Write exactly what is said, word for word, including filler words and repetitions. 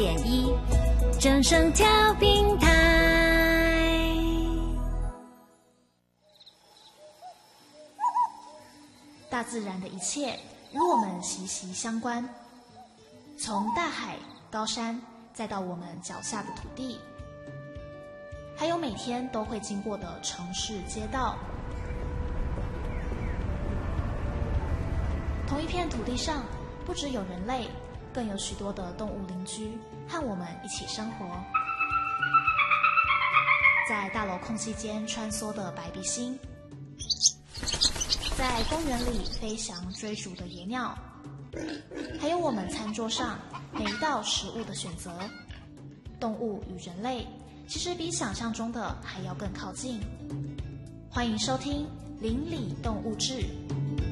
点一，正声调频台。 大自然的一切与我们息息相关，从大海、高山，再到我们脚下的土地，还有每天都会经过的城市街道。同一片土地上，不只有人类，更有许多的动物邻居和我们一起生活。在大楼空隙间穿梭的白鼻星，在公园里飞翔追逐的野鸟，还有我们餐桌上每一道食物的选择。动物与人类其实比想象中的还要更靠近。欢迎收听《邻里动物志》。